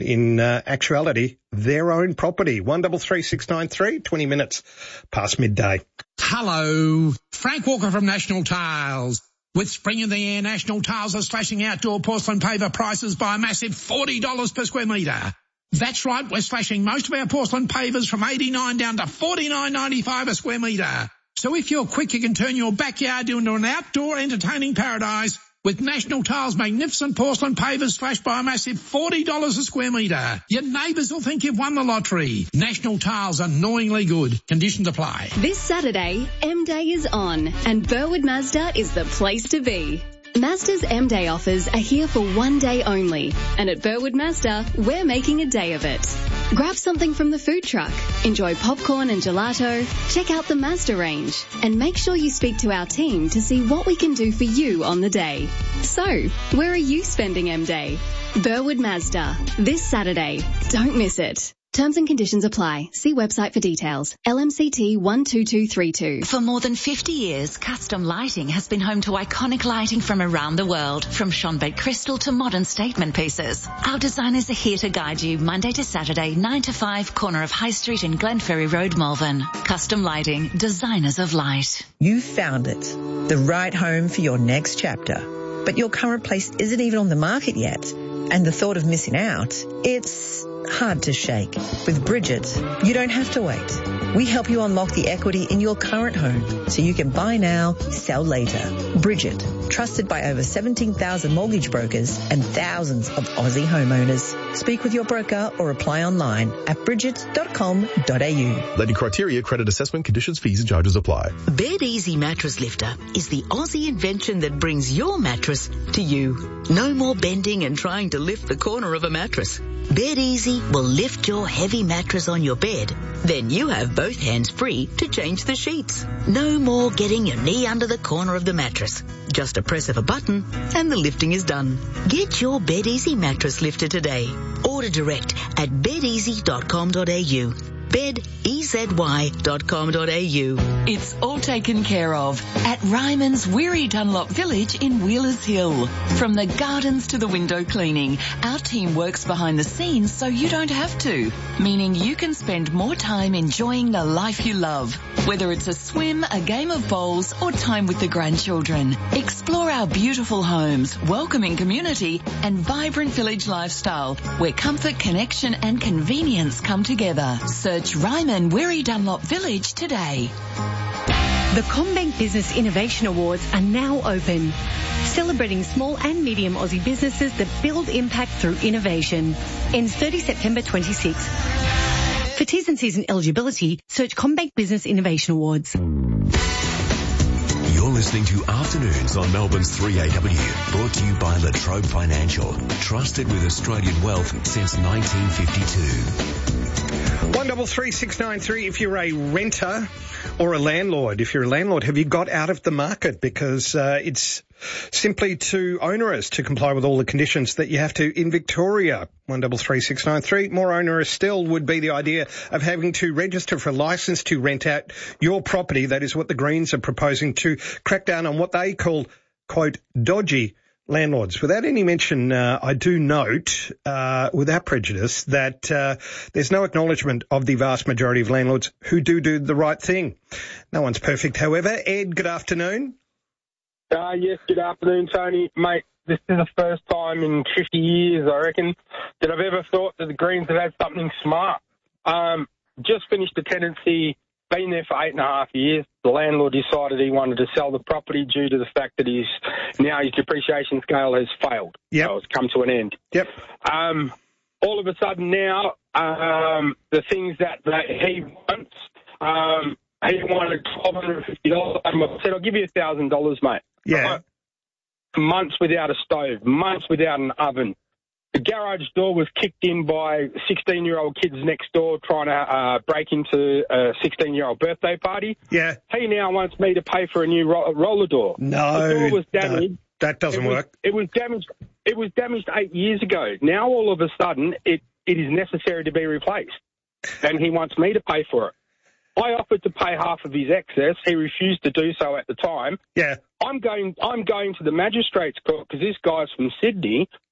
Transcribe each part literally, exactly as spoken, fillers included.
in uh, actuality, their own property. one double three six nine three, twenty minutes past midday. Hello, Frank Walker from National Tiles. With spring in the air, National Tiles are slashing outdoor porcelain paver prices by a massive forty dollars per square metre. That's right, we're slashing most of our porcelain pavers from eighty-nine dollars down to forty-nine ninety-five a square metre. So if you're quick, you can turn your backyard into an outdoor entertaining paradise with National Tiles' magnificent porcelain pavers slashed by a massive forty dollars a square metre. Your neighbours will think you've won the lottery. National Tiles, annoyingly good. Conditions apply. This Saturday, M-Day is on, and Burwood Mazda is the place to be. Mazda's M-Day offers are here for one day only, and at Burwood Mazda, we're making a day of it. Grab something from the food truck, enjoy popcorn and gelato, check out the Mazda range, and make sure you speak to our team to see what we can do for you on the day. So, where are you spending M-Day? Burwood Mazda, this Saturday. Don't miss it. Terms and conditions apply. See website for details. L M C T one two two three two. For more than fifty years, Custom Lighting has been home to iconic lighting from around the world, from Schonbeck crystal to modern statement pieces. Our designers are here to guide you Monday to Saturday, nine to five, corner of High Street in Glenferrie Road, Malvern. Custom Lighting, designers of light. You found it, the right home for your next chapter. But your current place isn't even on the market yet. And the thought of missing out, it's hard to shake. With Bridget, you don't have to wait. We help you unlock the equity in your current home so you can buy now, sell later. Bridget, trusted by over seventeen thousand mortgage brokers and thousands of Aussie homeowners. Speak with your broker or apply online at bridget dot com dot a u. Lending criteria, credit assessment, conditions, fees and charges apply. Bed Easy Mattress Lifter is the Aussie invention that brings your mattress to you. No more bending and trying to lift the corner of a mattress. Bed Easy will lift your heavy mattress on your bed. Then you have both hands free to change the sheets. No more getting your knee under the corner of the mattress. Just a press of a button and the lifting is done. Get your Bed Easy mattress lifter today. Order direct at bed easy dot com dot a u. bed easy dot com dot a u. It's all taken care of at Ryman's Weary Dunlop Village in Wheelers Hill. From the gardens to the window cleaning, our team works behind the scenes so you don't have to, meaning you can spend more time enjoying the life you love, whether it's a swim, a game of bowls, or time with the grandchildren. Explore our beautiful homes, welcoming community, and vibrant village lifestyle where comfort, connection, and convenience come together. Search Ryman Weary Dunlop Village today. The CommBank Business Innovation Awards are now open, celebrating small and medium Aussie businesses that build impact through innovation. Ends thirtieth September twenty-sixth. For T's and C's and eligibility, search CommBank Business Innovation Awards. You're listening to Afternoons on Melbourne's three A W, brought to you by La Trobe Financial, trusted with Australian wealth since nineteen fifty-two. one double three six nine three if you're a renter or a landlord. If you're a landlord, have you got out of the market? Because uh, it's simply too onerous to comply with all the conditions that you have to in Victoria. one double three six nine three. More onerous still would be the idea of having to register for a licence to rent out your property. That is what the Greens are proposing, to crack down on what they call, quote, dodgy landlords. Without any mention, uh, I do note, uh, without prejudice, that uh, there's no acknowledgement of the vast majority of landlords who do do the right thing. No one's perfect, however. Ed, good afternoon. Uh, yes, good afternoon, Tony. Mate, this is the first time in fifty years, I reckon, that I've ever thought that the Greens have had something smart. Um, just finished a tenancy, been there for eight and a half years. The landlord decided he wanted to sell the property due to the fact that his now his depreciation scale has failed. Yep. So it's come to an end. Yep. Um, all of a sudden now, um, the things that, that he wants, um, he wanted twelve hundred fifty dollars. I said, I'll give you one thousand dollars, mate. Yeah. Months without a stove, months without an oven. The garage door was kicked in by sixteen-year-old kids next door trying to uh, break into a sixteen-year-old birthday party. Yeah. He now wants me to pay for a new ro- roller door. No, the door was damaged. No, that doesn't it was, work. It was damaged. It was damaged eight years ago. Now all of a sudden, it, it is necessary to be replaced, and he wants me to pay for it. I offered to pay half of his excess. He refused to do so at the time. Yeah. I'm going. I'm going to the magistrate's court because this guy's from Sydney.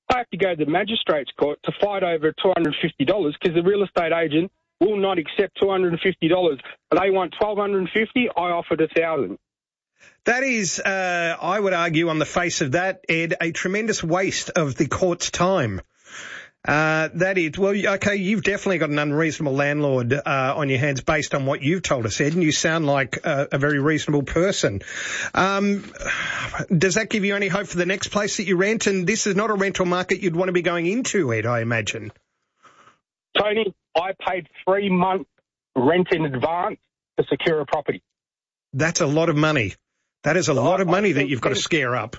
I have to go to the magistrate's court to fight over two hundred fifty dollars because the real estate agent will not accept two hundred fifty dollars. They want twelve fifty dollars, I offered one thousand dollars. That is, uh, I would argue on the face of that, Ed, a tremendous waste of the court's time. Uh, that is, well, okay, you've definitely got an unreasonable landlord uh, on your hands based on what you've told us, Ed, and you sound like a, a very reasonable person. Um, does that give you any hope for the next place that you rent? And this is not a rental market you'd want to be going into, Ed, I imagine. Tony, I paid three months rent in advance to secure a property. That's a lot of money. That is a so lot of money that you've got to scare up.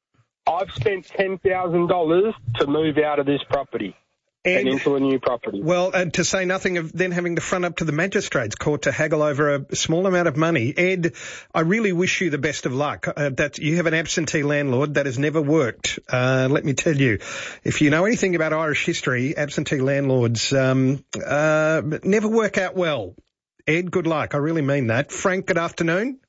I've spent ten thousand dollars to move out of this property and, and into a new property. Well, uh, to say nothing of then having to front up to the magistrate's court to haggle over a small amount of money. Ed, I really wish you the best of luck. Uh, that you have an absentee landlord that has never worked. Uh, let me tell you, if you know anything about Irish history, absentee landlords um, uh, never work out well. Ed, good luck. I really mean that. Frank, good afternoon.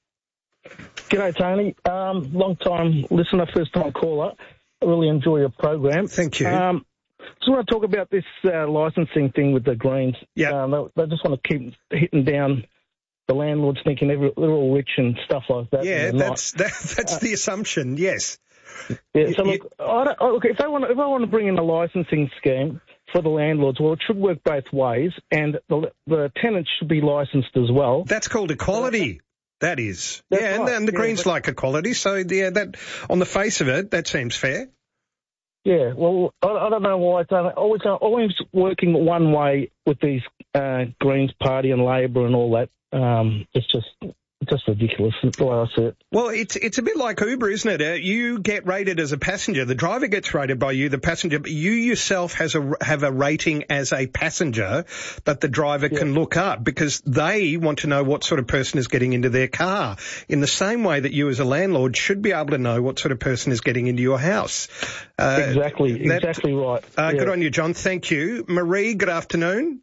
G'day, Tony. Um, long time listener, first time caller. I really enjoy your program. Thank you. Um, just want to talk about this uh, licensing thing with the Greens. Yeah. Um, they, they just want to keep hitting down the landlords, thinking every, they're all rich and stuff like that. Yeah, that's that, that's uh, the assumption. Yes. Yeah. So look, I don't, look, if they want, if I want to bring in a licensing scheme for the landlords, well, it should work both ways, and the the tenants should be licensed as well. That's called equality. That is. That's yeah, right. and, and the yeah, Greens but, like equality, so yeah, that on the face of it, that seems fair. Yeah, well, I, I don't know why it's always always working one way with these uh, Greens Party and Labor and all that. Um, it's just just ridiculous the way I see it. Well, it's it's a bit like Uber, isn't it? Uh, you get rated as a passenger. The driver gets rated by you, the passenger. But you yourself has a, have a rating as a passenger that the driver yeah. can look up because they want to know what sort of person is getting into their car. In the same way that you as a landlord should be able to know what sort of person is getting into your house. Uh, exactly, that, exactly right. Uh, yeah. Good on you, John. Thank you. Marie, good afternoon.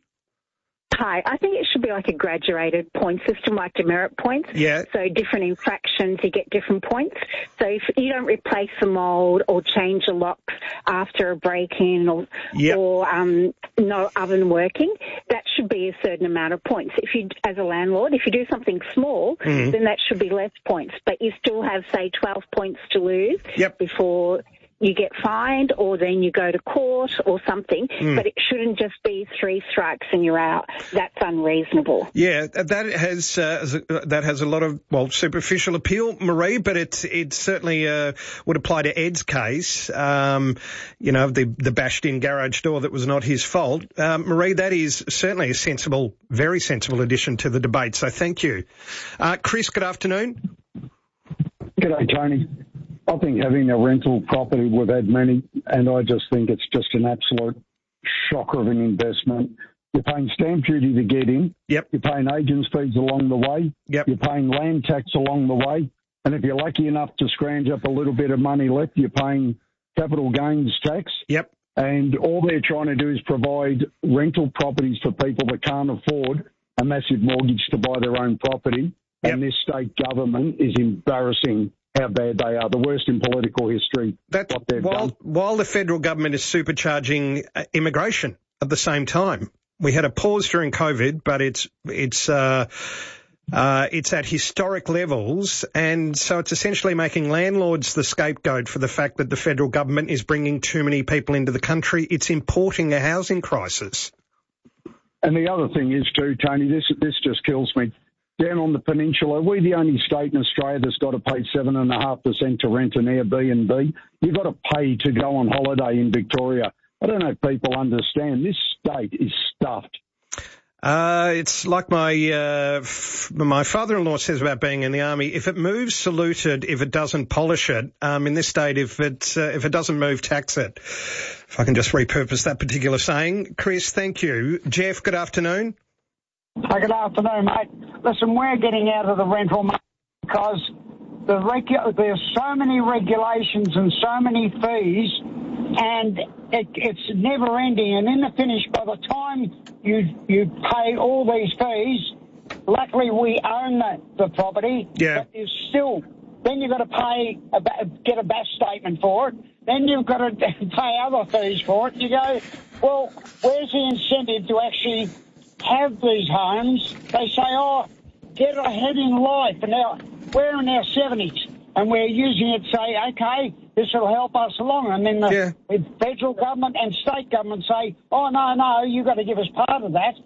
Hi, I think it should be like a graduated point system, like demerit points. Yeah. So different infractions, you get different points. So if you don't replace the mould or change the locks after a break-in or, yep. or um, no oven working, that should be a certain amount of points. If you, as a landlord, if you do something small, mm-hmm. then that should be less points. But you still have, say, twelve points to lose yep. before you get fined, or then you go to court or something, mm. but it shouldn't just be three strikes and you're out. That's unreasonable. Yeah, that has uh, that has a lot of, well, superficial appeal, Marie, but it it certainly uh, would apply to Ed's case. Um, you know, the the bashed-in garage door that was not his fault. Um, Marie, that is certainly a sensible, very sensible addition to the debate, so thank you. Uh, Chris, good afternoon. G'day, Tony. I think having a rental property, we've had many, and I just think it's just an absolute shocker of an investment. You're paying stamp duty to get in. Yep. You're paying agents' fees along the way. Yep. You're paying land tax along the way. And if you're lucky enough to scrounge up a little bit of money left, you're paying capital gains tax. Yep. And all they're trying to do is provide rental properties for people that can't afford a massive mortgage to buy their own property. Yep. And this state government is embarrassing how bad they are, the worst in political history. That, what they've while, done. while the federal government is supercharging uh, immigration at the same time. We had a pause during COVID, but it's it's uh, uh, it's at historic levels, and so it's essentially making landlords the scapegoat for the fact that the federal government is bringing too many people into the country. It's importing a housing crisis. And the other thing is too, Tony, this this just kills me. Down on the peninsula, we're the only state in Australia that's got to pay seven and a half percent to rent an Airbnb. You've got to pay to go on holiday in Victoria. I don't know if people understand. This state is stuffed. Uh, it's like my uh, f- my father-in-law says about being in the army. If it moves, salute it. If it doesn't, polish it. Um, in this state, if it uh, if it doesn't move, tax it. If I can just repurpose that particular saying. Chris, thank you. Jeff, good afternoon. Hi, good afternoon, mate. Listen, we're getting out of the rental market because the regu- there's so many regulations and so many fees, and it, it's never ending. And in the finish, by the time you you pay all these fees, luckily we own the, the property, yeah. but there's still Then you've got to pay, a, get a B A S statement for it. Then you've got to pay other fees for it. You go, well, where's the incentive to actually have these homes? They say, oh, get ahead in life. And now we're in our seventies and we're using it to say, okay, this will help us along. And then the, yeah. the federal government and state government say, oh, no, no, you've got to give us part of that.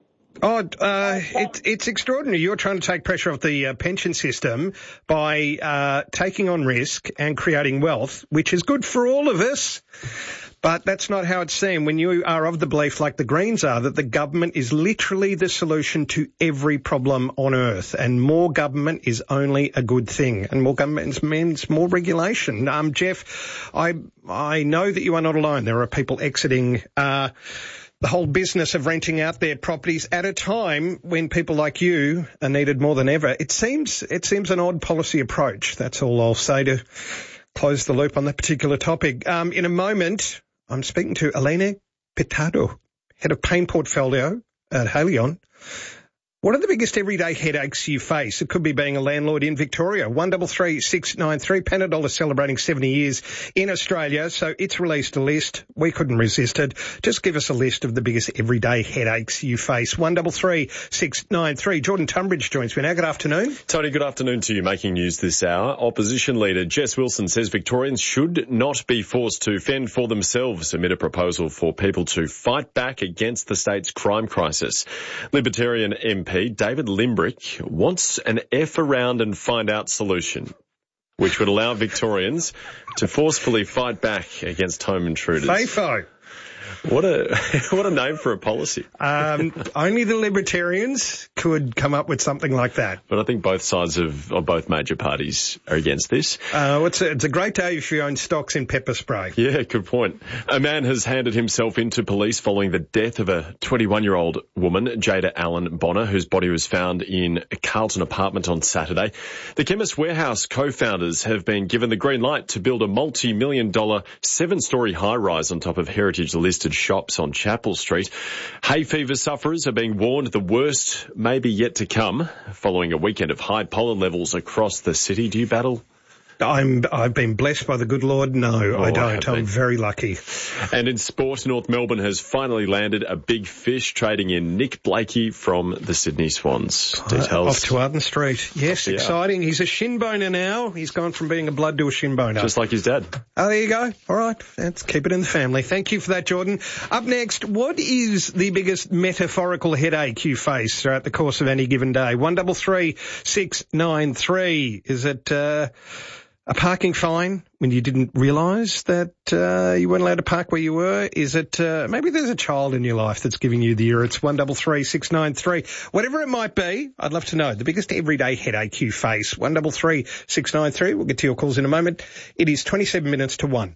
Oh, uh, it, it's extraordinary. You're trying to take pressure off the uh, pension system by uh, taking on risk and creating wealth, which is good for all of us. But that's not how it's seen when you are of the belief, like the Greens are, that the government is literally the solution to every problem on earth. And more government is only a good thing. And more government means more regulation. Um, Jeff, I I know that you are not alone. There are people exiting uh the whole business of renting out their properties at a time when people like you are needed more than ever. It seems it seems an odd policy approach. That's all I'll say to close the loop on that particular topic. Um, in a moment, I'm speaking to Elena Pitado, head of pain portfolio at Haleon. What are the biggest everyday headaches you face? It could be being a landlord in Victoria. one three three six nine three. Panadol is celebrating seventy years in Australia, so it's released a list. We couldn't resist it. Just give us a list of the biggest everyday headaches you face. one three three six nine three. Jordan Tunbridge joins me now. Good afternoon. Tony, good afternoon to you. Making news this hour. Opposition leader Jess Wilson says Victorians should not be forced to fend for themselves amid a proposal for people to fight back against the state's crime crisis. Libertarian M P David Limbrick wants an F around and find out solution, which would allow Victorians to forcefully fight back against home intruders. FAFO. What a what a name for a policy. Um, only the Libertarians could come up with something like that. But I think both sides of, or both major parties are against this. Uh, it's, a, it's a great day if you own stocks in pepper spray. Yeah, good point. A man has handed himself into police following the death of a twenty-one-year-old woman, Jada Allen Bonner, whose body was found in a Carlton apartment on Saturday. The Chemist Warehouse co-founders have been given the green light to build a multi-million dollar seven-storey high-rise on top of heritage-listed shops on Chapel Street. Hay fever sufferers are being warned the worst may be yet to come following a weekend of high pollen levels across the city. Do you battle? I'm, I've been blessed by the good Lord. No, oh, I don't. I'm very lucky. And in sport, North Melbourne has finally landed a big fish, trading in Nick Blakey from the Sydney Swans. Details. Uh, off to Arden Street. Yes, yeah. Exciting. He's a shin boner now. He's gone from being a blood to a shin boner. Just like his dad. Oh, there you go. All right. Let's keep it in the family. Thank you for that, Jordan. Up next, what is the biggest metaphorical headache you face throughout the course of any given day? one three three six nine three. Is it, uh, a parking fine when you didn't realise that uh, you weren't allowed to park where you were? Is it uh, maybe there's a child in your life that's giving you the ear? It's one three three six nine three. Whatever it might be, I'd love to know. The biggest everyday headache you face. one three three six nine three. We'll get to your calls in a moment. It is twenty-seven minutes to one.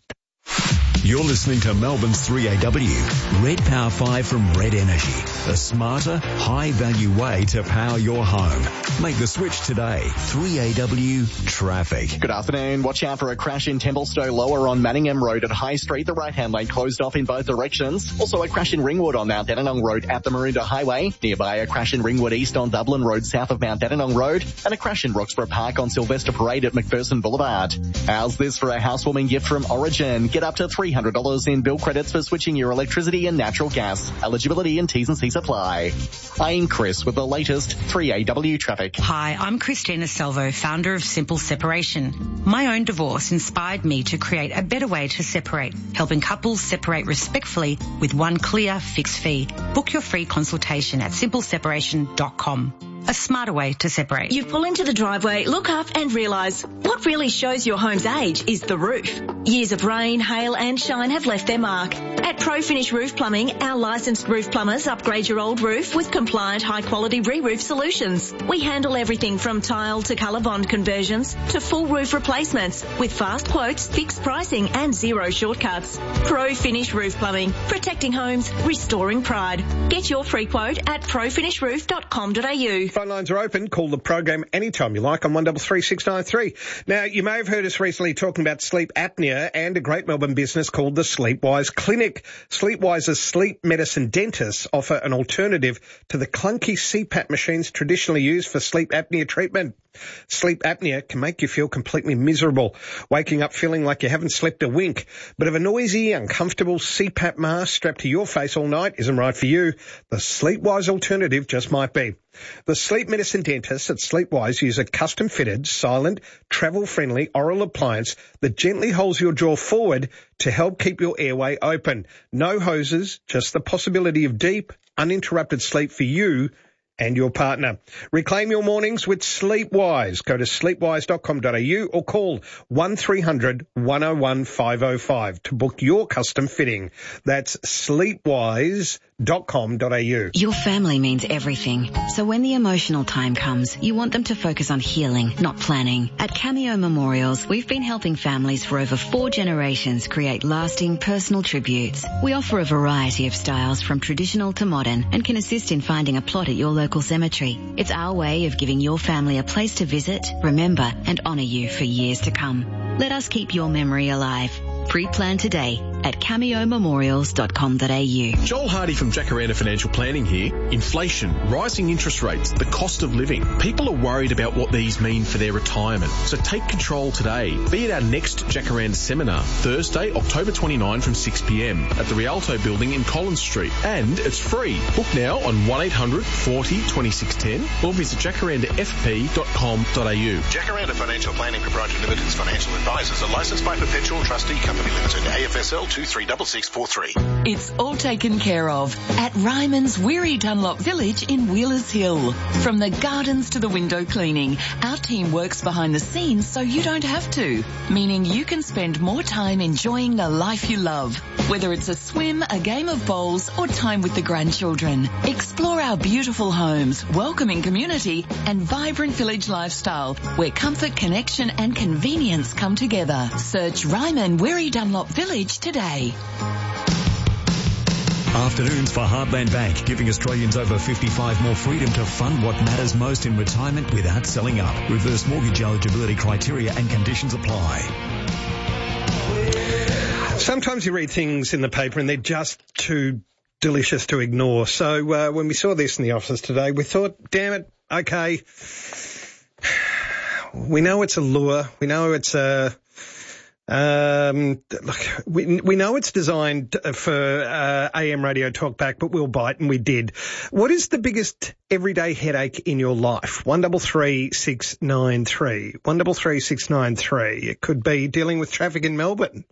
You're listening to Melbourne's three A W. Red Power five from Red Energy. A smarter, high-value way to power your home. Make the switch today. three A W Traffic. Good afternoon. Watch out for a crash in Templestowe Lower on Manningham Road at High Street. The right-hand lane closed off in both directions. Also a crash in Ringwood on Mount Dandenong Road at the Maroondah Highway. Nearby a crash in Ringwood East on Dublin Road south of Mount Dandenong Road. And a crash in Roxburgh Park on Sylvester Parade at McPherson Boulevard. How's this for a housewarming gift from Origin? Get up to three hundred dollars in bill credits for switching your electricity and natural gas. Eligibility and T's and C's apply. I'm Chris with the latest three A W traffic. Hi, I'm Christina Salvo, founder of Simple Separation. My own divorce inspired me to create a better way to separate, helping couples separate respectfully with one clear fixed fee. Book your free consultation at simple separation dot com. A smarter way to separate. You pull into the driveway, look up and realise what really shows your home's age is the roof. Years of rain, hail and shine have left their mark. At ProFinish Roof Plumbing, our licensed roof plumbers upgrade your old roof with compliant high-quality re-roof solutions. We handle everything from tile to colour bond conversions to full roof replacements with fast quotes, fixed pricing and zero shortcuts. ProFinish Roof Plumbing, protecting homes, restoring pride. Get your free quote at pro finish roof dot com dot a u. Phone lines are open. Call the program anytime you like on one three three six nine three. Now, you may have heard us recently talking about sleep apnea and a great Melbourne business called the Sleepwise Clinic. quick. Sleepwise's sleep medicine dentists offer an alternative to the clunky C PAP machines traditionally used for sleep apnea treatment. Sleep apnea can make you feel completely miserable, waking up feeling like you haven't slept a wink. But if a noisy, uncomfortable C PAP mask strapped to your face all night isn't right for you, the Sleepwise alternative just might be. The sleep medicine dentists at Sleepwise use a custom-fitted, silent, travel-friendly oral appliance that gently holds your jaw forward to help keep your airway open. No hoses, just the possibility of deep, uninterrupted sleep for you and your partner. Reclaim your mornings with Sleepwise. Go to sleepwise dot com dot a u or call one three hundred, one oh one, five oh five to book your custom fitting. That's sleepwise dot com dot a u. Your family means everything. So when the emotional time comes, you want them to focus on healing, not planning. At Cameo Memorials, we've been helping families for over four generations create lasting personal tributes. We offer a variety of styles from traditional to modern and can assist in finding a plot at your local cemetery. It's our way of giving your family a place to visit, remember and honour you for years to come. Let us keep your memory alive. Pre-plan today at cameo memorials dot com dot a u. Joel Hardy from Jacaranda Financial Planning here. Inflation, rising interest rates, the cost of living. People are worried about what these mean for their retirement. So take control today. Be at our next Jacaranda seminar, Thursday, October twenty-ninth from six p m at the Rialto building in Collins Street. And it's free. Book now on one eight hundred, forty, twenty-six ten or visit jacaranda f p dot com dot a u. Jacaranda Financial Planning Proprietary Limited's financial advisors are licensed by Perpetual Trustee Company Limited, A F S L two three six six four three. It's all taken care of at Ryman's Weary Dunlop Village in Wheelers Hill. From the gardens to the window cleaning, our team works behind the scenes so you don't have to, meaning you can spend more time enjoying the life you love, whether it's a swim, a game of bowls or time with the grandchildren. Explore our beautiful homes, welcoming community and vibrant village lifestyle where comfort, connection and convenience come together. Search Ryman Weary Dunlop Village today. Afternoons for Heartland Bank, giving Australians over fifty-five more freedom to fund what matters most in retirement without selling up. Reverse mortgage eligibility criteria and conditions apply. Sometimes you read things in the paper and they're just too delicious to ignore. So uh, when we saw this in the office today, we thought, damn it, okay, we know it's a lure. We know it's a... Um, look, we, we know it's designed for uh, A M radio talkback, but we'll bite, and we did. What is the biggest everyday headache in your life? One double three six nine three. One double three six nine three. It could be dealing with traffic in Melbourne.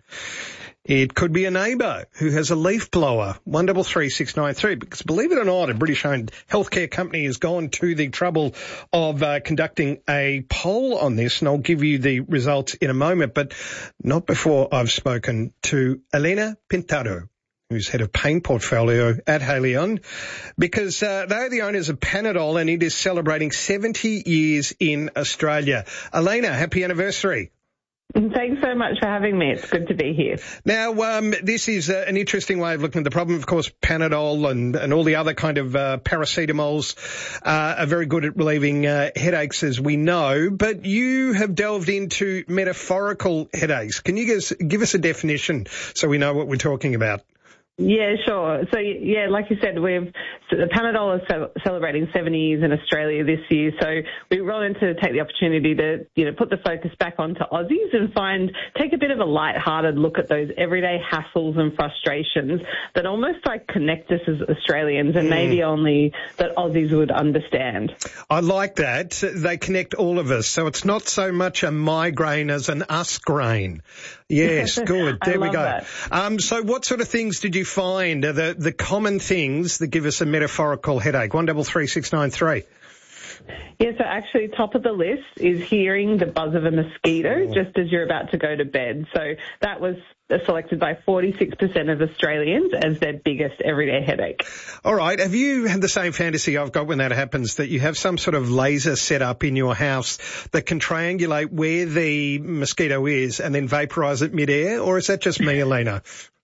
It could be a neighbour who has a leaf blower. One double three six nine three. Because believe it or not, a British-owned healthcare company has gone to the trouble of uh, conducting a poll on this, and I'll give you the results in a moment, but not before I've spoken to Elena Pintado, who's head of pain portfolio at Haleon, because uh, they're the owners of Panadol, and it is celebrating seventy years in Australia. Elena, happy anniversary. Thanks so much for having me. It's good to be here. Now, um, this is uh, an interesting way of looking at the problem. Of course, Panadol and, and all the other kind of uh, paracetamols uh, are very good at relieving uh, headaches, as we know. But you have delved into metaphorical headaches. Can you give us, give us a definition so we know what we're talking about? Yeah, sure. So, yeah, like you said, we've so the Panadol is ce- celebrating seventy years in Australia this year. So we wanted to take the opportunity to, you know, put the focus back onto Aussies and find, take a bit of a light-hearted look at those everyday hassles and frustrations that almost like connect us as Australians and mm. maybe only that Aussies would understand. I like that. They connect all of us. So it's not so much a migraine as an us grain. Yes, good. There we go. That. Um, so what sort of things did you find are the, the common things that give us a metaphorical headache? One double three six nine three. Yeah, so actually top of the list is hearing the buzz of a mosquito oh. just as you're about to go to bed. So that was selected by forty-six percent of Australians as their biggest everyday headache. All right. Have you had the same fantasy I've got when that happens, that you have some sort of laser set up in your house that can triangulate where the mosquito is and then vaporise it midair? Or is that just me, Elena?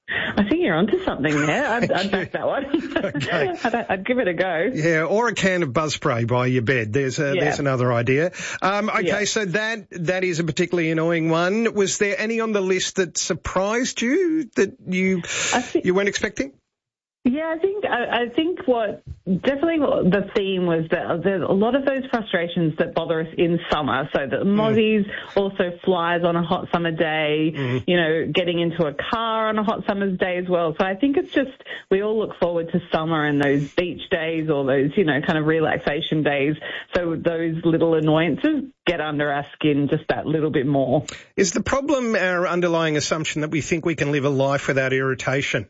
I think you're onto something there. I'd, I'd back that one. Okay. I'd, I'd give it a go. Yeah, or a can of buzz spray by your bed. There's a, Yeah. there's another idea. Um, okay, Yeah. so that that is a particularly annoying one. Was there any on the list that surprised you that you you weren't expecting? Yeah, I think I, I think what definitely what the theme was that there's a lot of those frustrations that bother us in summer. So the mozzies also flies on a hot summer day. Mm. You know, getting into a car on a hot summer's day as well. So I think it's just we all look forward to summer and those beach days or those you know kind of relaxation days. So those little annoyances get under our skin just that little bit more. Is the problem our underlying assumption that we think we can live a life without irritation?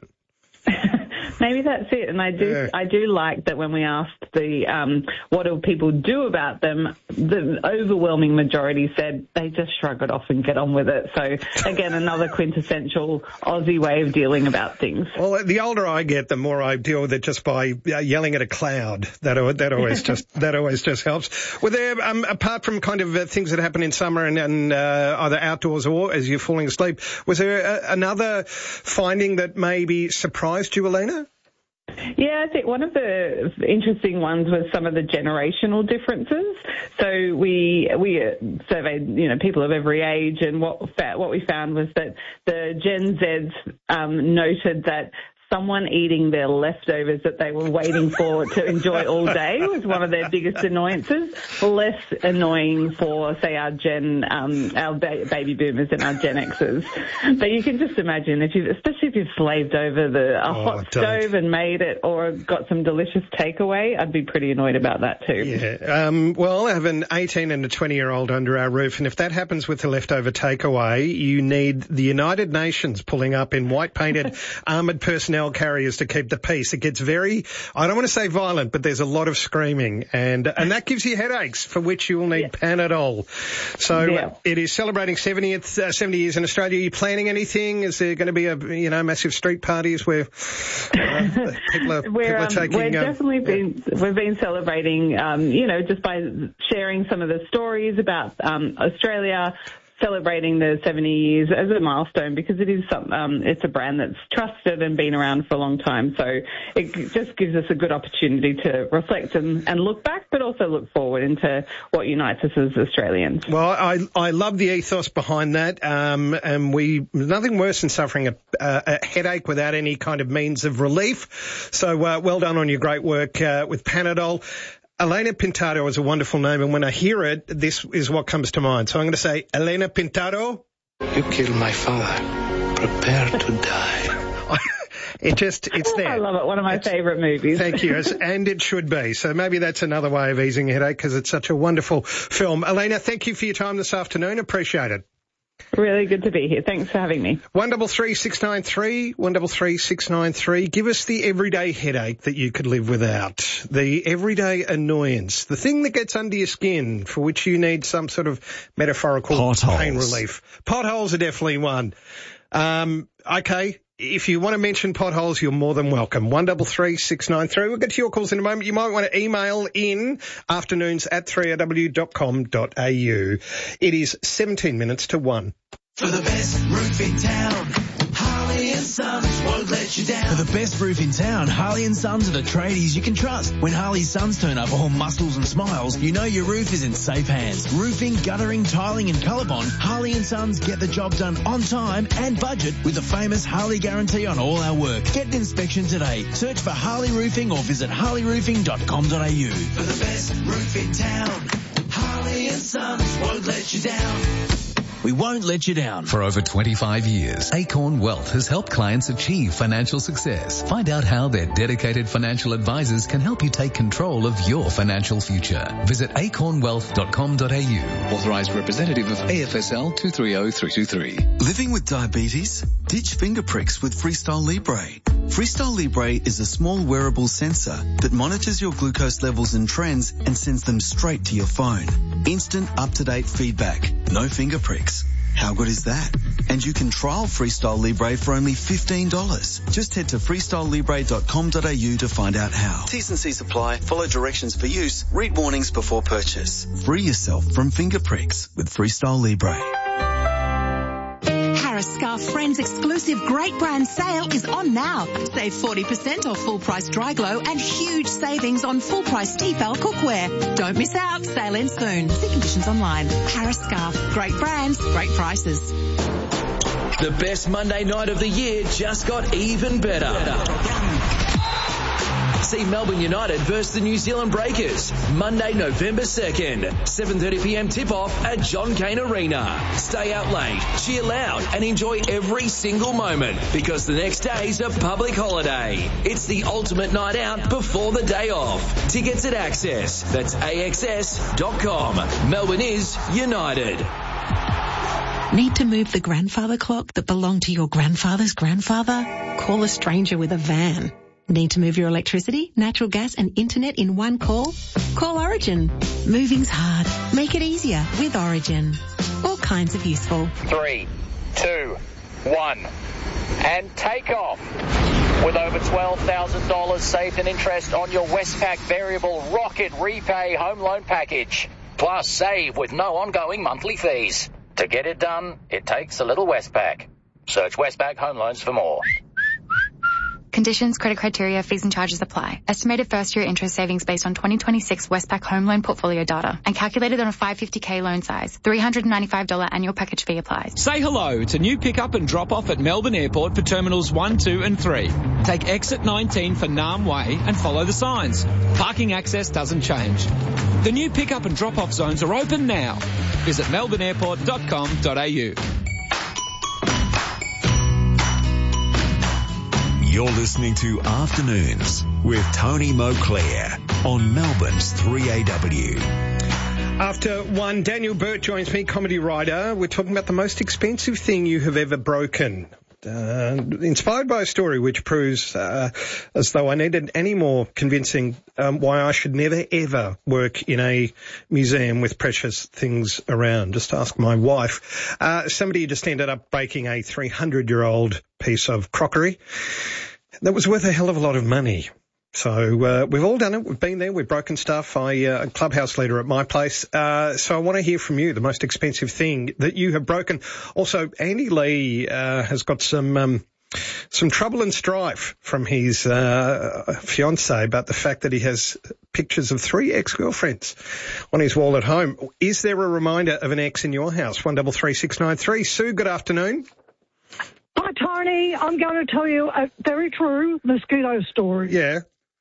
Maybe that's it, and I do Yeah. I do like that when we asked the um, what do people do about them, the overwhelming majority said they just shrug it off and get on with it. So again, another quintessential Aussie way of dealing about things. Well, the older I get, the more I deal with it just by uh, yelling at a cloud. That al- that always just that always just helps. Were there, um, apart from kind of uh, things that happen in summer and, and uh, either outdoors or as you're falling asleep, was there a, another finding that maybe surprised you, Elena? Yeah, I think one of the interesting ones was some of the generational differences. So we we surveyed, you know, people of every age, and what what we found was that the Gen Zs um, noted that someone eating their leftovers that they were waiting for to enjoy all day was one of their biggest annoyances. Less annoying for, say, our Gen, um, our ba- baby boomers and our Gen Xers. But you can just imagine, if you, especially if you've slaved over the a Oh, hot don't. stove and made it, or got some delicious takeaway, I'd be pretty annoyed about that too. Yeah. Um, well, I have an eighteen and a twenty-year-old under our roof, and if that happens with the leftover takeaway, you need the United Nations pulling up in white-painted armoured personnel carriers to keep the peace. It gets very, I don't want to say violent, but there's a lot of screaming, and and that gives you headaches, for which you will need yeah. Panadol. So yeah. uh, it is celebrating seventieth, uh, seventy years in Australia. Are you planning anything? Is there going to be a, you know, massive street parties where uh, people are, we're, people are um, taking... We're um, definitely been, we've been celebrating, um, you know, just by sharing some of the stories about um, Australia, celebrating the seventy years as a milestone, because it is some, um, it's a brand that's trusted and been around for a long time. So it just gives us a good opportunity to reflect and, and look back, but also look forward into what unites us as Australians. Well, I I love the ethos behind that, um, and we nothing worse than suffering a, a, a headache without any kind of means of relief. So uh, well done on your great work uh, with Panadol. Elena Pintado is a wonderful name, and when I hear it, this is what comes to mind. So I'm going to say, Elena Pintado. You killed my father. Prepare to die. It just, it's there. I love it. One of my favourite movies. Thank you. And it should be. So maybe that's another way of easing a headache, because it's such a wonderful film. Elena, thank you for your time this afternoon. Appreciate it. Really good to be here. Thanks for having me. One double three six nine three, one double three six nine three. Give us the everyday headache that you could live without. The everyday annoyance. The thing that gets under your skin, for which you need some sort of metaphorical Potholes. pain relief. Potholes are definitely one. Um, okay. If you want to mention potholes, you're more than welcome. One double three six nine three. We'll get to your calls in a moment. You might want to email in afternoons at three a w dot com dot a u. It is seventeen minutes to one. For the best roof in town, Harley and Sons won't let you down. For the best roof in town, Harley and Sons are the tradies you can trust. When Harley Sons turn up all muscles and smiles, you know your roof is in safe hands. Roofing, guttering, tiling and colour bond, Harley and Sons get the job done on time and budget with the famous Harley guarantee on all our work. Get an inspection today. Search for Harley Roofing or visit harley roofing dot com dot a u. For the best roof in town, Harley and Sons won't let you down. We won't let you down. For over twenty-five years, Acorn Wealth has helped clients achieve financial success. Find out how their dedicated financial advisors can help you take control of your financial future. Visit acorn wealth dot com dot a u. Authorised representative of A F S L two three zero three two three. Living with diabetes? Ditch finger pricks with Freestyle Libre. Freestyle Libre is a small wearable sensor that monitors your glucose levels and trends and sends them straight to your phone. Instant, up-to-date feedback. No finger pricks. How good is that? And you can trial Freestyle Libre for only fifteen dollars. Just head to freestyle libre dot com dot a u to find out how. T's and C's apply. Follow directions for use. Read warnings before purchase. Free yourself from finger pricks with Freestyle Libre. Harris Parascarf Friends exclusive great brand sale is on now. Save forty percent off full price dry glow and huge savings on full price Tefal cookware. Don't miss out. Sale ends soon. See conditions online. Parascarf. Great brands, great prices. The best Monday night of the year just got even better. See Melbourne United versus the New Zealand Breakers, Monday, November second, seven thirty p m tip-off at John Cain Arena. Stay out late, cheer loud and enjoy every single moment because the next day's a public holiday. It's the ultimate night out before the day off. Tickets at Access. That's A X S dot com. Melbourne is United. Need to move the grandfather clock that belonged to your grandfather's grandfather? Call a stranger with a van. Need to move your electricity, natural gas and internet in one call? Call Origin. Moving's hard. Make it easier with Origin. All kinds of useful. Three, two, one, and take off. With over twelve thousand dollars saved in interest on your Westpac Variable Rocket Repay Home Loan Package. Plus save with no ongoing monthly fees. To get it done, it takes a little Westpac. Search Westpac Home Loans for more. Conditions, credit criteria, fees and charges apply. Estimated first-year interest savings based on twenty twenty-six Westpac home loan portfolio data and calculated on a five hundred fifty thousand loan size. three hundred ninety-five dollars annual package fee applies. Say hello to new pick-up and drop-off at Melbourne Airport for Terminals one, two and three. Take exit nineteen for Nam Way and follow the signs. Parking access doesn't change. The new pick-up and drop-off zones are open now. Visit melbourne airport dot com dot a u. You're listening to Afternoons with Tony Moclair on Melbourne's three A W. After one, Daniel Burt joins me, comedy writer. We're talking about the most expensive thing you have ever broken. Uh, inspired by a story which proves uh, as though I needed any more convincing um, why I should never, ever work in a museum with precious things around. Just ask my wife. Uh, somebody just ended up breaking a three hundred year old piece of crockery that was worth a hell of a lot of money. So uh, we've all done it. We've been there. We've broken stuff. I, uh, a clubhouse leader at my place. Uh, so I want to hear from you, the most expensive thing that you have broken. Also, Andy Lee uh, has got some um, some trouble and strife from his uh, fiancée about the fact that he has pictures of three ex-girlfriends on his wall at home. Is there a reminder of an ex in your house? one double three six nine three. Sue, good afternoon. Hi, Tony. I'm going to tell you a very true mosquito story. Yeah.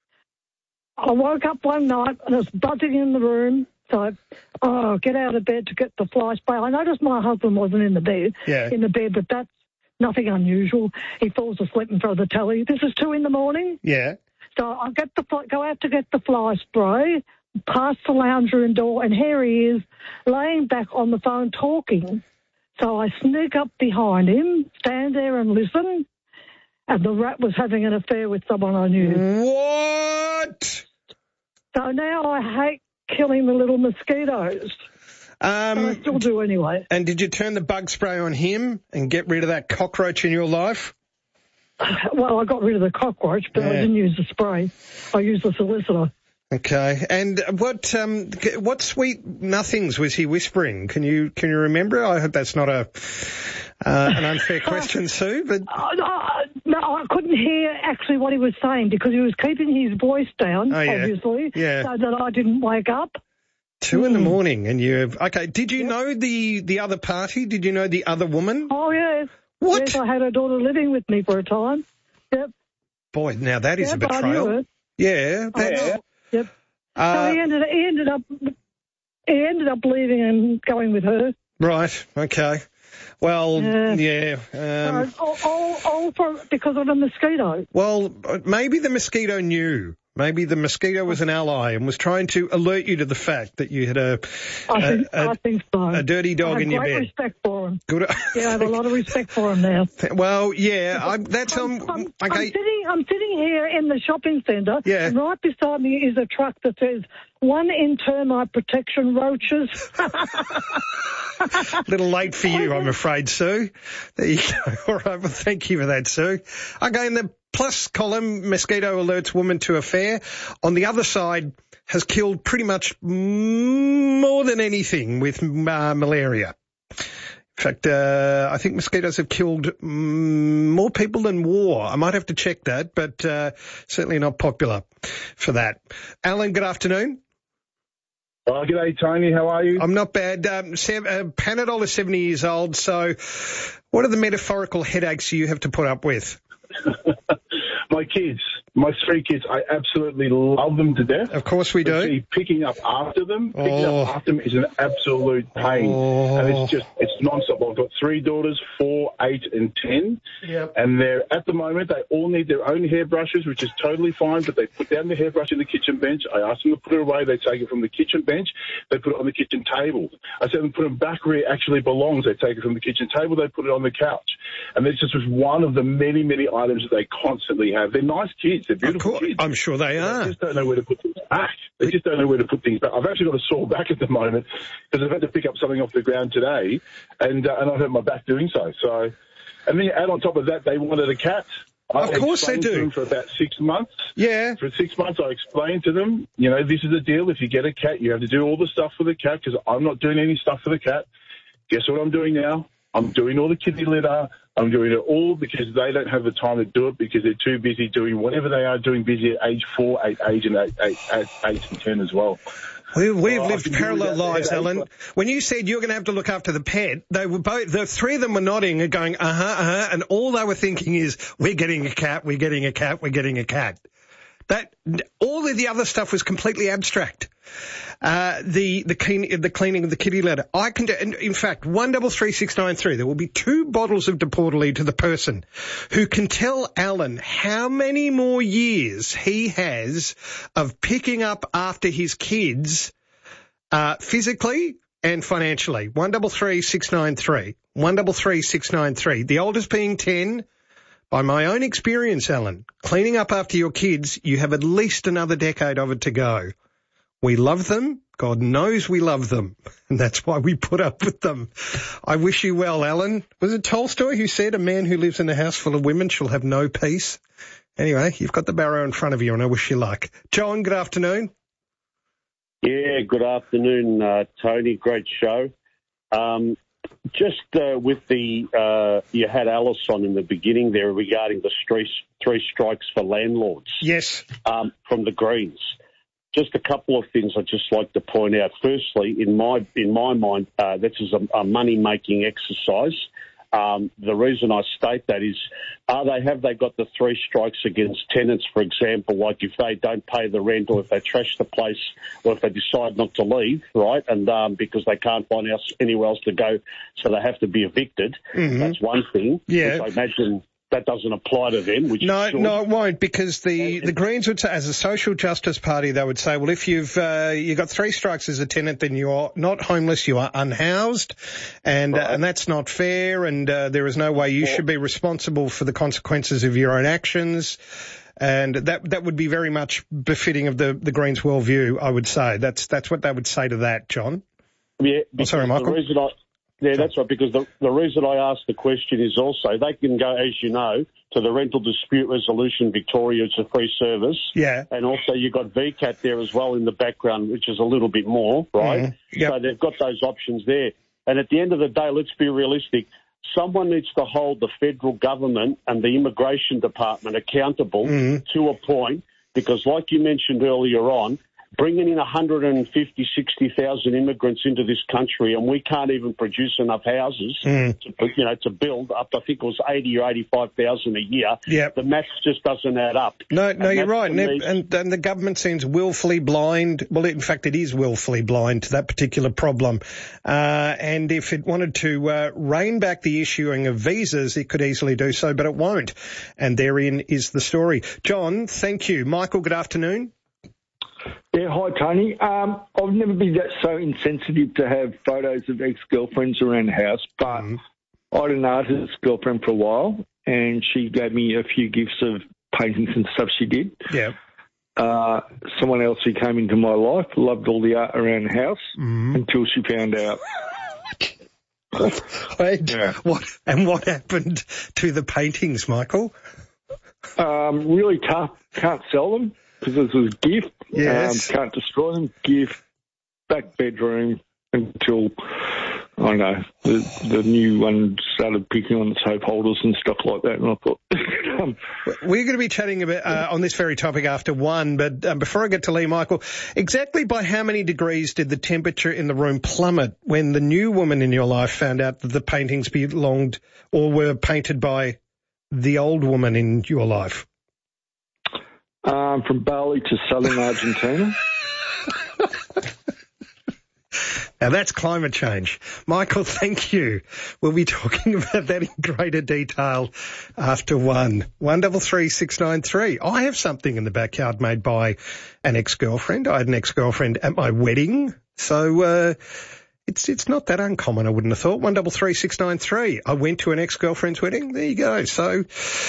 I woke up one night and it was buzzing in the room. So, oh, get out of bed to get the fly spray. I noticed my husband wasn't in the bed, yeah. in the bed, but that's nothing unusual. He falls asleep in front of the telly. This is two in the morning. Yeah. So I get the go out to get the fly spray, past the lounge room door, and here he is laying back on the phone talking. So I sneak up behind him, stand there and listen, and the rat was having an affair with someone I knew. What? So now I hate killing the little mosquitoes. Um, but I still do anyway. And did you turn the bug spray on him and get rid of that cockroach in your life? Well, I got rid of the cockroach, but yeah. I didn't use the spray. I used the solicitor. Okay. And what um, what sweet nothings was he whispering? Can you can you remember? I hope that's not a uh, an unfair question, Sue. But uh, no, no, I couldn't hear actually what he was saying because he was keeping his voice down, oh, yeah. obviously, yeah. so that I didn't wake up. Two mm. in the morning, and you have okay. Did you yep. know the the other party? Did you know the other woman? Oh yes. What? Yes, I had a daughter living with me for a time. Yep. Boy, now that is yep, a betrayal. I knew it. Yeah. That's, I Yep. Uh, so he ended he ended up he ended up leaving and going with her. Right. Okay. Well, uh, yeah. Um, all, all, all for because of a mosquito. Well, maybe the mosquito knew. Maybe the mosquito was an ally and was trying to alert you to the fact that you had a I a, think, a, I think so. a dirty dog I have in your great bed. Respect for him. Good. Yeah, I have a lot of respect for him now. Well, yeah, I'm, that's I'm, um. I'm, okay. I'm sitting. I'm sitting here in the shopping centre. Yeah. And right beside me is a truck that says "One in termite protection roaches." A little late for you, I'm afraid, Sue. There you go. All right, well, thank you for that, Sue. Okay, in the plus column, mosquito alerts woman to affair. On the other side, has killed pretty much more than anything with uh, malaria. In fact, uh, I think mosquitoes have killed mm, more people than war. I might have to check that, but uh, certainly not popular for that. Alan, good afternoon. Oh, g'day, Tony. How are you? I'm not bad. Um, Sam, uh, Panadol is seventy years old, so what are the metaphorical headaches you have to put up with? My kids, my three kids, I absolutely love them to death. Of course we do. Actually, picking up after them, picking Oh. up after them is an absolute pain. Oh. And it's just, it's non-stop. I've got three daughters, four, eight, and ten. Yep. And they're, at the moment, they all need their own hairbrushes, which is totally fine, but they put down the hairbrush in the kitchen bench. I ask them to put it away. They take it from the kitchen bench. They put it on the kitchen table. I said them put it back where it actually belongs. They take it from the kitchen table. They put it on the couch. And this just was one of the many, many items that they constantly have. They're nice kids. They're beautiful kids. I'm sure they are. They just don't know where to put things back. They just don't know where to put things back. I've actually got a sore back at the moment because I've had to pick up something off the ground today, and uh, and I've hurt my back doing so. So, and then add on top of that, they wanted a cat. Of I course they explained to do. them for about six months. Yeah. For six months, I explained to them, you know, this is the deal. If you get a cat, you have to do all the stuff for the cat because I'm not doing any stuff for the cat. Guess what I'm doing now? I'm doing all the kitty litter. I'm doing it all because they don't have the time to do it because they're too busy doing whatever they are doing busy at age four, eight, age, and eight, eight, eight, eight and ten as well. We, we've Oh, I lived can do parallel that. lives, Yeah, Alan. When you said you're going to have to look after the pet, they were both, the three of them were nodding and going, uh-huh, uh-huh, and all they were thinking is, we're getting a cat, we're getting a cat, we're getting a cat. That, all of the other stuff was completely abstract. Uh, the, the clean, the cleaning of the kitty litter. I can do, and in fact, one double three six nine three, there will be two bottles of Deportally to the person who can tell Alan how many more years he has of picking up after his kids, uh, physically and financially. One double three six nine three. One double three six nine three. The oldest being ten. By my own experience, Alan, cleaning up after your kids, you have at least another decade of it to go. We love them. God knows we love them. And that's why we put up with them. I wish you well, Alan. Was it Tolstoy who said, a man who lives in a house full of women shall have no peace? Anyway, you've got the barrow in front of you and I wish you luck. John, good afternoon. Yeah, good afternoon, uh, Tony. Great show. Um, just uh, with the, uh, you had Alice on in the beginning there regarding the three, three strikes for landlords. Yes. Um, from the Greens. Just a couple of things I'd just like to point out. Firstly, in my in my mind, uh, this is a, a money-making exercise. Um, the reason I state that is, are they have they got the three strikes against tenants, for example, like if they don't pay the rent or if they trash the place or if they decide not to leave, right, and um, because they can't find else, anywhere else to go, so they have to be evicted. Mm-hmm. That's one thing. Yeah. Which I imagine that doesn't apply to them. Which No, should. no, it won't, because the, the Greens would say, as a social justice party, they would say, well, if you've uh, you got three strikes as a tenant, then you're not homeless, you are unhoused, and Right. uh, and that's not fair, and uh, there is no way you should be responsible for the consequences of your own actions. And that that would be very much befitting of the, the Greens' worldview, I would say. That's that's what they would say to that, John. Yeah, Oh, sorry, because Michael. The reason I, yeah, that's right, because the, the reason I asked the question is also they can go, as you know, to the Rental Dispute Resolution Victoria. It's a free service. Yeah. And also you've got V CAT there as well in the background, which is a little bit more, right? Mhm. Yep. So they've got those options there. And at the end of the day, let's be realistic. Someone needs to hold the federal government and the Immigration Department accountable Mhm. to a point, because like you mentioned earlier on, bringing in one hundred fifty, sixty thousand immigrants into this country, and we can't even produce enough houses Mm. to, you know, to build up. I think it was eighty or eighty-five thousand a year. Yep. The maths just doesn't add up. No, no, And you're that's right. for And, me- and, and the government seems willfully blind. Well, in fact, it is willfully blind to that particular problem. Uh, and if it wanted to uh, rein back the issuing of visas, it could easily do so, but it won't. And therein is the story. John, thank you. Michael, good afternoon. Yeah, hi, Tony. Um, I've never been that so insensitive to have photos of ex-girlfriends around the house, but I had an artist girlfriend for a while, and she gave me a few gifts of paintings and stuff she did. Yeah. Uh, someone else who came into my life loved all the art around the house until she found out. Wait, what, and what happened to the paintings, Michael? Um, really tough. Can't sell them because this was a gift. Yes. Um, can't destroy them. Gift. Back bedroom until I know, the, the new one started picking on its hope holders and stuff like that, and I thought... um, We're going to be chatting a bit uh, on this very topic after one, but um, before I get to Lee Michael, exactly by how many degrees did the temperature in the room plummet when the new woman in your life found out that the paintings belonged or were painted by the old woman in your life? Um, from Bali to southern Argentina. Now that's climate change. Michael, thank you. We'll be talking about that in greater detail after one. One double three six nine three. I have something in the backyard made by an ex-girlfriend. I had an ex-girlfriend at my wedding, so uh, it's it's not that uncommon, I wouldn't have thought. One double three six nine three. I went to an ex-girlfriend's wedding. There you go. So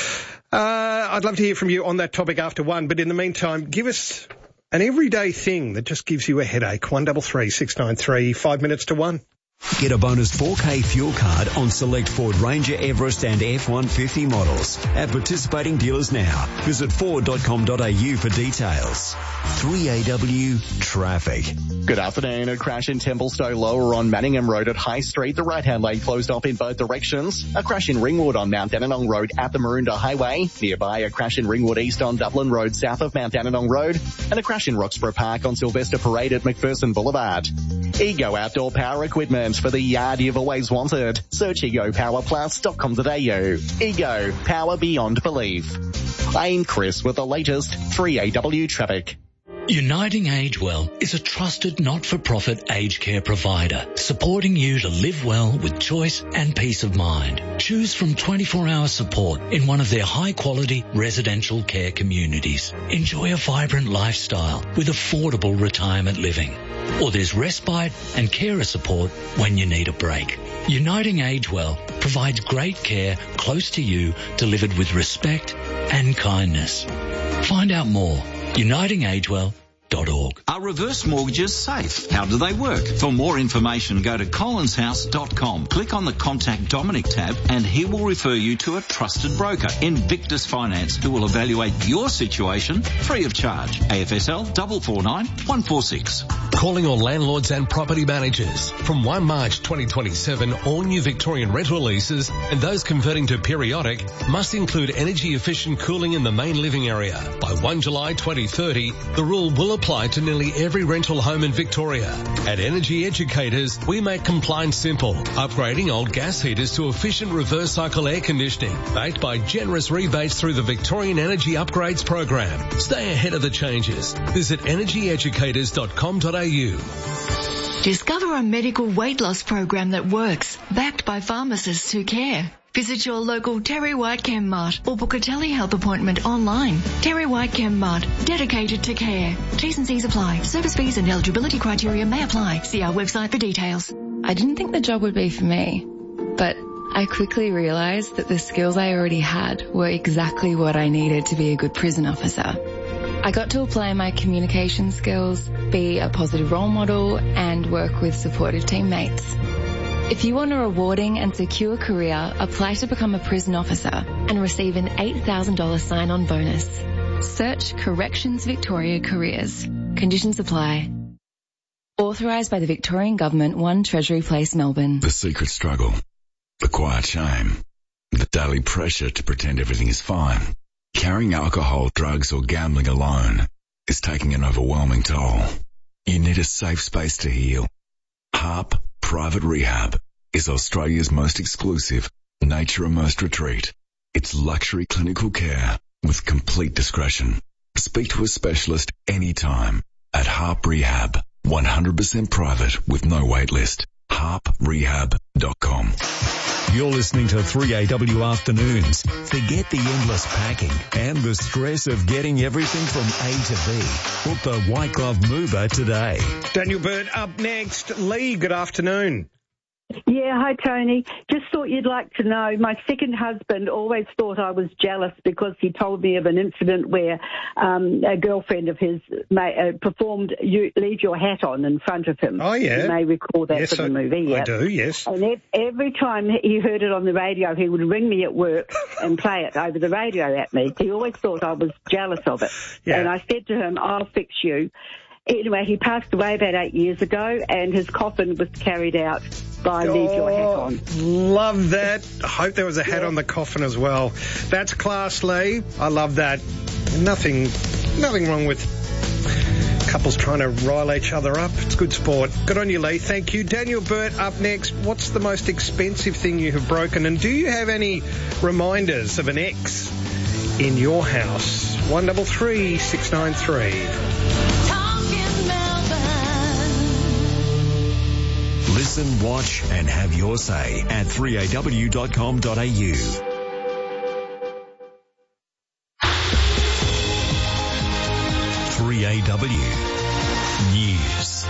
uh, I'd love to hear from you on that topic after one, but in the meantime, give us an everyday thing that just gives you a headache. One double three six nine three. Five minutes to one. Get a bonus four K fuel card on select Ford Ranger, Everest and F one fifty models at participating dealers now. Visit ford dot com dot a u for details. three A W Traffic. Good afternoon. A crash in Templestowe lower on Manningham Road at High Street. The right-hand lane closed off in both directions. A crash in Ringwood on Mount Dandenong Road at the Maroondah Highway. Nearby, a crash in Ringwood East on Dublin Road south of Mount Dandenong Road. And a crash in Roxburgh Park on Sylvester Parade at McPherson Boulevard. Ego Outdoor Power Equipment for the yard you've always wanted. Search ego power plus dot com dot a u. Ego, power beyond belief. I'm Chris with the latest three A W traffic. Uniting Age Well is a trusted not-for-profit aged care provider, supporting you to live well with choice and peace of mind. Choose from twenty-four hour support in one of their high-quality residential care communities. Enjoy a vibrant lifestyle with affordable retirement living. Or there's respite and carer support when you need a break. Uniting Age Well provides great care close to you, delivered with respect and kindness. Find out more. uniting age well dot org. Are reverse mortgages safe? How do they work? For more information, go to collins house dot com. Click on the Contact Dominic tab and he will refer you to a trusted broker, Invictus Finance, who will evaluate your situation free of charge. A F S L four four nine one four six. Calling all landlords and property managers. From the first of March twenty twenty-seven, all new Victorian rental leases and those converting to periodic must include energy efficient cooling in the main living area. By the first of July twenty thirty, the rule will apply to nearly every rental home in Victoria. At Energy Educators, we make compliance simple, upgrading old gas heaters to efficient reverse cycle air conditioning, backed by generous rebates through the Victorian Energy Upgrades program. Stay ahead of the changes. Visit energy educators dot com dot a u. Discover a medical weight loss program that works, backed by pharmacists who care. Visit your local Terry White Chem Mart or book a telehealth appointment online. Terry White Chem Mart, dedicated to care. T's and C's apply. Service fees and eligibility criteria may apply. See our website for details. I didn't think the job would be for me, but I quickly realised that the skills I already had were exactly what I needed to be a good prison officer. I got to apply my communication skills, be a positive role model, and work with supportive teammates. If you want a rewarding and secure career, apply to become a prison officer and receive an eight thousand dollars sign-on bonus. Search Corrections Victoria Careers. Conditions apply. Authorised by the Victorian Government, one Treasury Place, Melbourne. The secret struggle, the quiet shame, the daily pressure to pretend everything is fine. Carrying alcohol, drugs or gambling alone is taking an overwhelming toll. You need a safe space to heal. HARP Private Rehab is Australia's most exclusive nature-immersed retreat. It's luxury clinical care with complete discretion. Speak to a specialist anytime at HARP Rehab. one hundred percent private with no wait list. harp rehab dot com. You're listening to three A W Afternoons. Forget the endless packing and the stress of getting everything from A to B. Book the White Glove Mover today. Daniel Bird up next. Lee, good afternoon. Yeah, hi, Tony. Just thought you'd like to know, my second husband always thought I was jealous because he told me of an incident where um, a girlfriend of his may, uh, performed you, Leave Your Hat On in front of him. Oh, yeah. You may recall that yes, from the I, movie. I Yep. do, yes. And ev- every time he heard it on the radio, he would ring me at work and play it over the radio at me. He always thought I was jealous of it. Yeah. And I said to him, I'll fix you. Anyway, he passed away about eight years ago, and his coffin was carried out by Leave Your Hat On. Love that. I hope there was a hat yeah. on the coffin as well. That's class, Lee. I love that. Nothing, nothing wrong with couples trying to rile each other up. It's good sport. Good on you, Lee. Thank you. Daniel Burt up next. What's the most expensive thing you have broken? And do you have any reminders of an ex in your house? one double three six nine three. Listen, watch and have your say at three a w dot com dot a u. three A W News.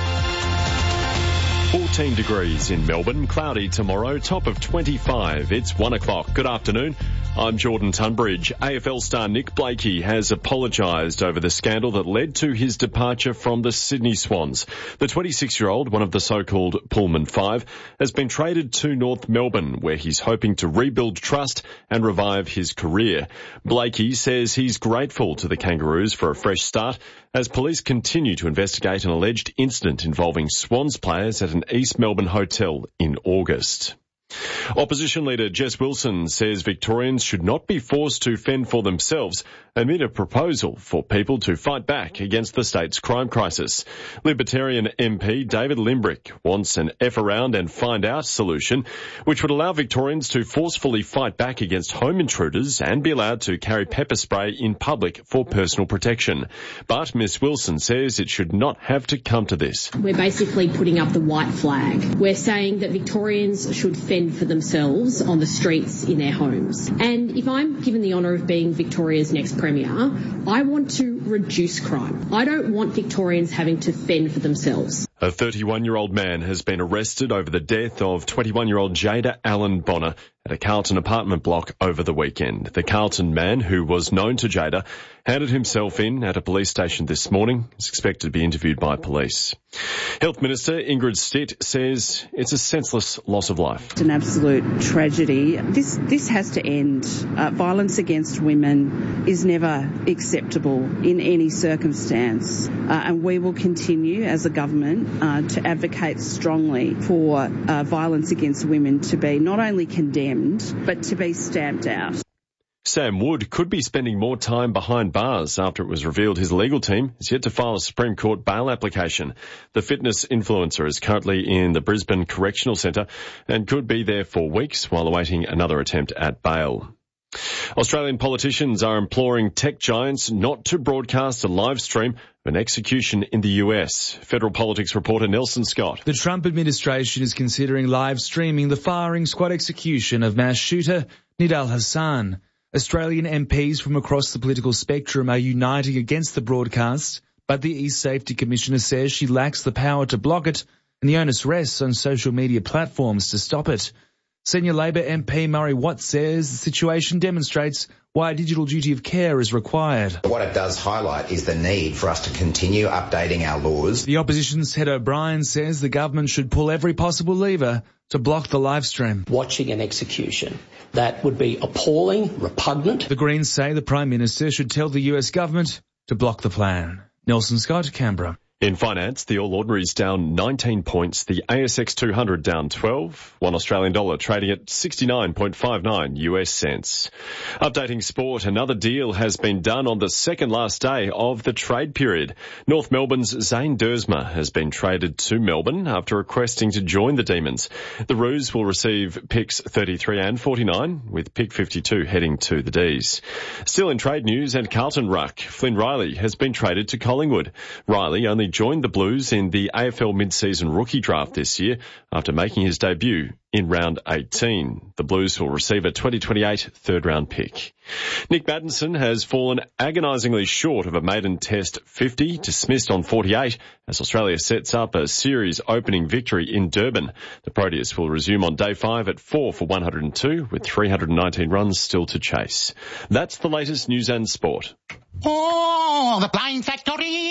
fourteen degrees in Melbourne, cloudy tomorrow, top of twenty-five. It's one o'clock. Good afternoon. I'm Jordan Tunbridge. A F L star Nick Blakey has apologised over the scandal that led to his departure from the Sydney Swans. The twenty-six-year-old, one of the so-called Pullman Five, has been traded to North Melbourne, where he's hoping to rebuild trust and revive his career. Blakey says he's grateful to the Kangaroos for a fresh start as police continue to investigate an alleged incident involving Swans players at an East Melbourne hotel in August. Opposition leader Jess Wilson says Victorians should not be forced to fend for themselves amid a proposal for people to fight back against the state's crime crisis. Libertarian M P David Limbrick wants an F around and find out solution which would allow Victorians to forcefully fight back against home intruders and be allowed to carry pepper spray in public for personal protection. But Miss Wilson says it should not have to come to this. We're basically putting up the white flag. We're saying that Victorians should fend for themselves on the streets in their homes. And if I'm given the honour of being Victoria's next Premier, I want to reduce crime. I don't want Victorians having to fend for themselves. A thirty-one-year-old man has been arrested over the death of twenty-one-year-old Jada Allen Bonner at a Carlton apartment block over the weekend. The Carlton man, who was known to Jada, handed himself in at a police station this morning. He's expected to be interviewed by police. Health Minister Ingrid Stitt says it's a senseless loss of life. It's an absolute tragedy. This this has to end. Uh, violence against women is never acceptable in any circumstance. Uh, and we will continue as a government uh, to advocate strongly for uh, violence against women to be not only condemned, but to be stamped out. Sam Wood could be spending more time behind bars after it was revealed his legal team is yet to file a Supreme Court bail application. The fitness influencer is currently in the Brisbane Correctional Centre and could be there for weeks while awaiting another attempt at bail. Australian politicians are imploring tech giants not to broadcast a live stream of an execution in the U S. Federal politics reporter Nelson Scott. The Trump administration is considering live streaming the firing squad execution of mass shooter Nidal Hassan. Australian M Ps from across the political spectrum are uniting against the broadcast, but the East Safety Commissioner says she lacks the power to block it, and the onus rests on social media platforms to stop it. Senior Labor M P Murray Watt says the situation demonstrates why a digital duty of care is required. What it does highlight is the need for us to continue updating our laws. The opposition's Ted O'Brien says the government should pull every possible lever to block the live stream. Watching an execution, that would be appalling, repugnant. The Greens say the Prime Minister should tell the U S government to block the plan. Nelson Scott, Canberra. In finance, the All Ordinaries down nineteen points, the A S X two hundred down twelve, one Australian dollar trading at sixty-nine point five nine U S cents. Updating sport, another deal has been done on the second last day of the trade period. North Melbourne's Zane Dersma has been traded to Melbourne after requesting to join the Demons. The Roos will receive picks thirty-three and forty-nine, with pick fifty-two heading to the Ds. Still in trade news and Carlton ruck, Flynn Riley has been traded to Collingwood. Riley only joined the Blues in the A F L mid-season rookie draft this year after making his debut in round eighteen. The Blues will receive a twenty twenty-eight third-round pick. Nick Maddinson has fallen agonisingly short of a maiden test fifty, dismissed on forty-eight, as Australia sets up a series opening victory in Durban. The Proteus will resume on day five at four for one hundred two, with three hundred nineteen runs still to chase. That's the latest news and sport. Oh, the Blind Factory! I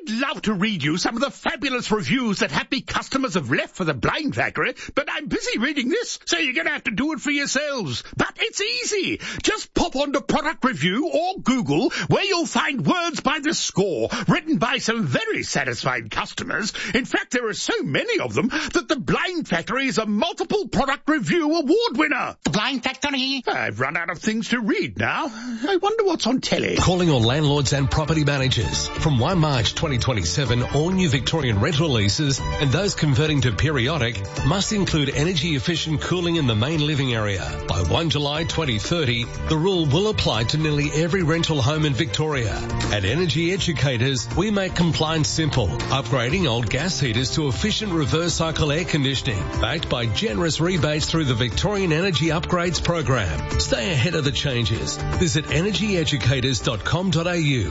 I'd love to read you some of the fabulous reviews that happy customers have left for the Blind Factory, but I'm busy reading this, so you're going to have to do it for yourselves. But it's easy. Just pop onto Product Review or Google, where you'll find words by the score, written by some very satisfied customers. In fact, there are so many of them that the Blind Factory is a multiple Product Review award winner. The Blind Factory? I've run out of things to read now. I wonder what's on telly. Calling all landlords and property managers. From first of March twenty twenty-seven, all new Victorian rental leases and those converting to periodic must include energy efficient cooling in the main living area. By first of July twenty thirty, the rule will apply to nearly every rental home in Victoria. At Energy Educators, we make compliance simple, upgrading old gas heaters to efficient reverse cycle air conditioning, backed by generous rebates through the Victorian Energy Upgrades program. Stay ahead of the changes. Visit energy educators dot com dot a u.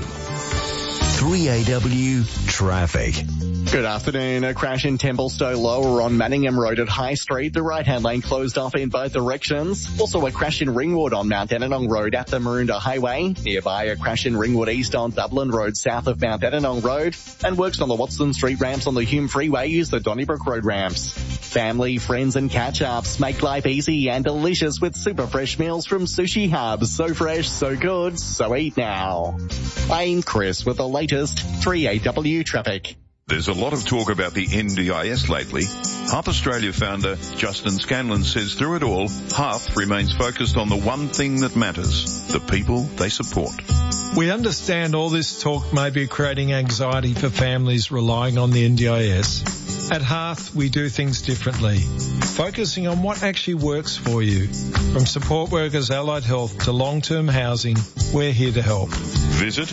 three A W Traffic. Good afternoon. A crash in Templestowe Lower on Manningham Road at High Street. The right-hand lane closed off in both directions. Also a crash in Ringwood on Mount Dandenong Road at the Maroondah Highway. Nearby a crash in Ringwood East on Dublin Road south of Mount Dandenong Road. And works on the Watson Street ramps on the Hume Freeway use the Donnybrook Road ramps. Family, friends and catch-ups make life easy and delicious with super fresh meals from Sushi Hub. So fresh, so good, so eat now. I'm Chris with the latest three A W Traffic. There's a lot of talk about the N D I S lately. Harp Australia founder Justin Scanlon says through it all, Harp remains focused on the one thing that matters, the people they support. We understand all this talk may be creating anxiety for families relying on the N D I S. At Hearth, we do things differently, focusing on what actually works for you. From support workers, allied health to long-term housing, we're here to help. Visit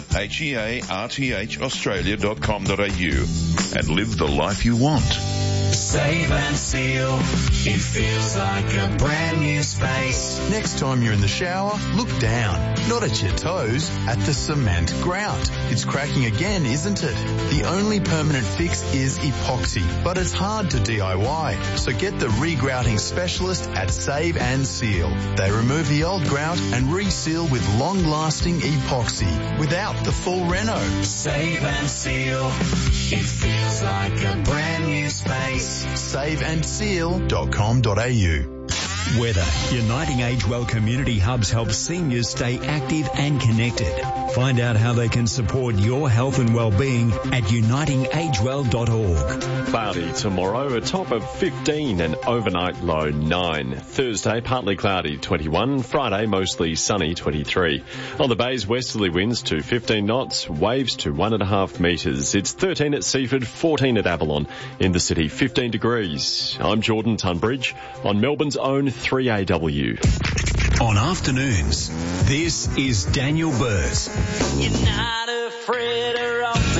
hearth australia dot com dot a u and live the life you want. Save and seal. It feels like a brand new space. Next time you're in the shower, look down, not at your toes, at the cement grout. It's cracking again, isn't it? The only permanent fix is epoxy, but it's hard to D I Y. So get the regrouting specialist at Save and Seal. They remove the old grout and reseal with long-lasting epoxy without the full reno. Save and seal. It feels like a brand new space. save and seal dot com dot a u. Weather. Uniting Age Well Community Hubs help seniors stay active and connected. Find out how they can support your health and well-being at uniting age well dot org. Cloudy tomorrow, a top of fifteen and overnight low nine. Thursday, partly cloudy twenty-one. Friday, mostly sunny twenty-three. On the bays, westerly winds to fifteen knots, waves to one and a half metres. It's thirteen at Seaford, fourteen at Avalon. In the city, fifteen degrees. I'm Jordan Tunbridge on Melbourne's own three A W. On afternoons, this is Daniel Burt. You're not afraid of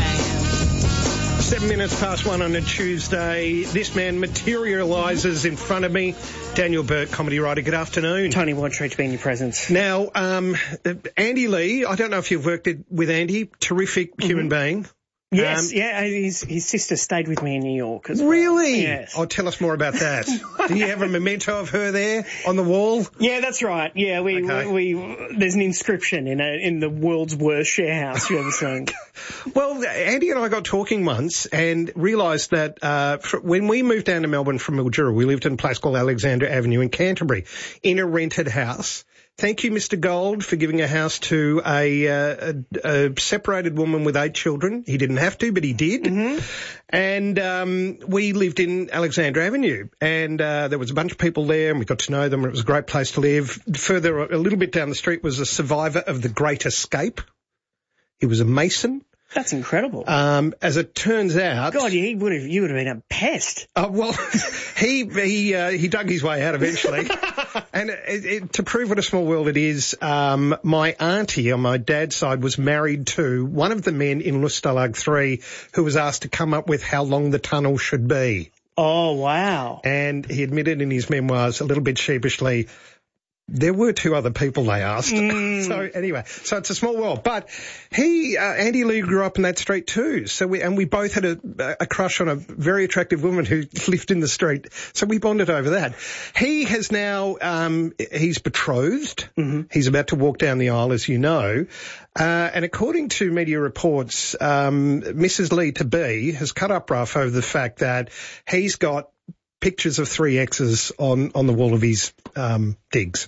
romance. Seven minutes past one on a Tuesday. This man materialises in front of me. Daniel Burt, comedy writer. Good afternoon. Tony, what a treat to be in your presence. Now, um, Andy Lee, I don't know if you've worked with Andy, terrific mm-hmm. human being. Yes, um, yeah, his, his sister stayed with me in New York as well. Really? Yes. Oh, tell us more about that. Do you have a memento of her there on the wall? Yeah, that's right. Yeah, we, okay. we, we there's an inscription in a, in the world's worst share house you've ever seen. Well, Andy and I got talking once and realised that uh, when we moved down to Melbourne from Mildura, we lived in a place called Alexandra Avenue in Canterbury in a rented house. Thank you, Mister Gold, for giving a house to a, uh, a, a separated woman with eight children. He didn't have to, but he did. Mm-hmm. And um, we lived in Alexandra Avenue, and uh, there was a bunch of people there, and we got to know them, and it was a great place to live. Further, a little bit down the street was a survivor of the Great Escape. He was a Mason. That's incredible. Um, as it turns out, God, you would have you would have been a pest. Uh, well, he he uh, he dug his way out eventually. And it, it, to prove what a small world it is, um, my auntie on my dad's side was married to one of the men in Lustalag three who was asked to come up with how long the tunnel should be. Oh, wow. And he admitted in his memoirs a little bit sheepishly, There were two other people they asked. Mm. So anyway, so it's a small world. But he, uh, Andy Lee grew up in that street too. So we, and we both had a, a crush on a very attractive woman who lived in the street. So we bonded over that. He has now, um, he's betrothed. Mm-hmm. He's about to walk down the aisle, as you know. Uh, and according to media reports, um, Missus Lee to be has cut up rough over the fact that he's got pictures of three X's on, on the wall of his, um, digs.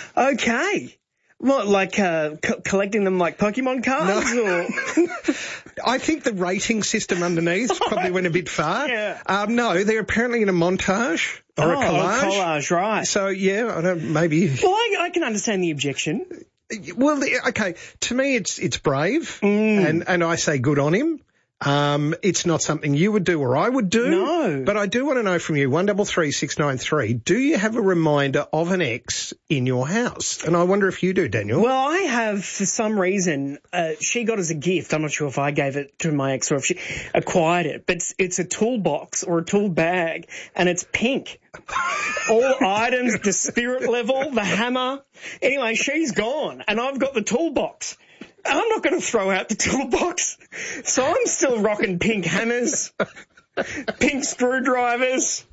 Okay. What, like uh, co- collecting them like Pokemon cards? No. Or? I think the rating system underneath probably went a bit far. Yeah. Um, no, they're apparently in a montage or oh, a collage. A collage, right. So, yeah, I don't, maybe... Well, I, I can understand the objection. Well, okay, to me it's it's brave, mm. and, and I say good on him. Um, it's not something you would do or I would do. No. But I do want to know from you, one double three six nine three, do you have a reminder of an ex in your house? And I wonder if you do, Daniel. Well, I have, for some reason, uh, she got as a gift. I'm not sure if I gave it to my ex or if she acquired it, but it's, it's a toolbox or a tool bag, and it's pink. All items, the spirit level, the hammer. Anyway, she's gone, and I've got the toolbox. I'm not going to throw out the toolbox. So I'm still rocking pink hammers, pink screwdrivers.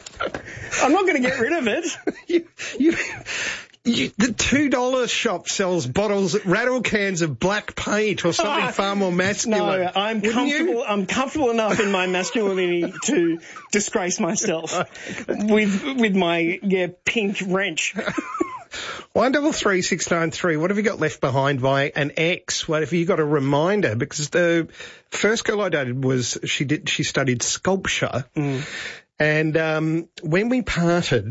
I'm not going to get rid of it. you, you, you, the two dollar shop sells bottles, rattle cans of black paint or something uh, far more masculine. No, I'm Wouldn't comfortable. you? I'm comfortable enough in my masculinity to disgrace myself with with my yeah pink wrench. One double three six nine three. What have you got left behind by an ex? What have you got a reminder? Because the first girl I dated was she did she studied sculpture, mm. and um, when we parted,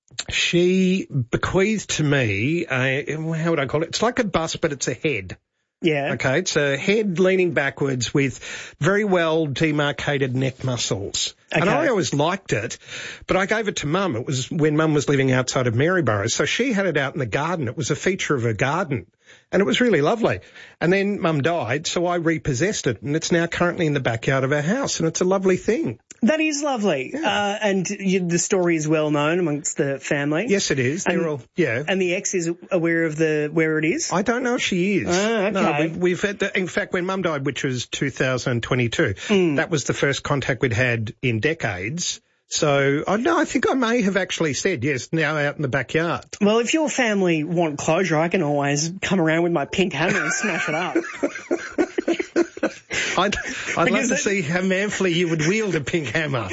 she bequeathed to me a, how would I call it? It's like a bust, but it's a head. Yeah. Okay, it's a head leaning backwards with very well demarcated neck muscles. Okay. And I always liked it, but I gave it to Mum. It was when Mum was living outside of Maryborough, so she had it out in the garden. It was a feature of her garden, and it was really lovely. And then Mum died, so I repossessed it, and it's now currently in the backyard of our house, and it's a lovely thing. That is lovely. Yeah. Uh, and you, the story is well known amongst the family. Yes, it is. They're and, all, yeah. And the ex is aware of the where it is? I don't know if she is. Ah, okay. No, we, we've had the, in fact, when Mum died, which was two thousand twenty-two, mm. that was the first contact we'd had in decades. So, I know, I think I may have actually said, yes, now out in the backyard. Well, if your family want closure, I can always come around with my pink hammer and smash it up. I'd, I'd love to it, see how manfully you would wield a pink hammer.